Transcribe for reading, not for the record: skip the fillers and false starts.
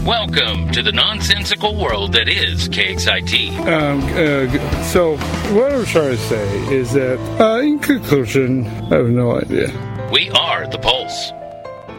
Welcome to the nonsensical world that is KXIT. So what I'm trying to say is that, in conclusion, I have no idea. We are the Pulse.